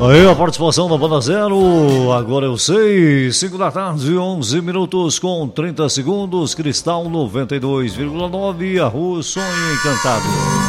Aí a participação da Banda Zero, agora eu sei, 5 da tarde, 11 minutos com 30 segundos, Cristal 92,9, a Rua Sonho Encantado.